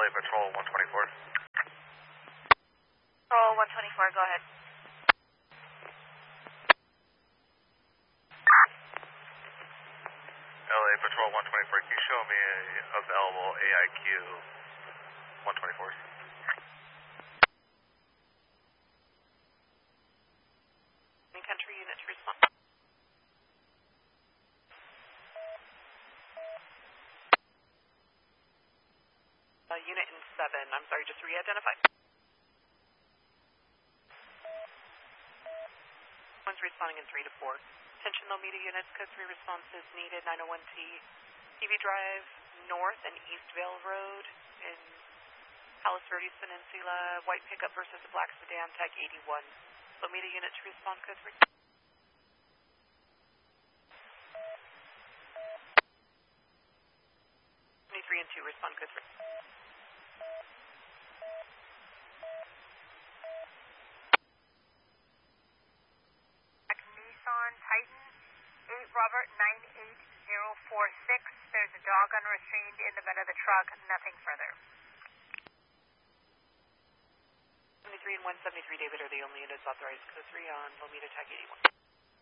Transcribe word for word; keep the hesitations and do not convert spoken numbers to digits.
A Patrol one twenty-four. Patrol one twenty-four, go ahead. L A Patrol one twenty-four, can you show me a available A I Q one twenty-four? Any country unit to respond? Uh, unit in seven, I'm sorry, just re-identify. One's responding in three to four. Attention low media units, code three responses needed, nine oh one T. T V Drive, North and East Vale Road in Palos Verdes Peninsula, white pickup versus a black sedan, tag eighty-one. Low media unit to respond, code three. twenty-three and two, respond, code three. Nissan Titan, eight Robert nine eight zero four six. There's a dog unrestrained in the bed of the truck, nothing further. seventy-three and one seventy-three, David, are the only units authorized. Code three on low meter tag eighty-one.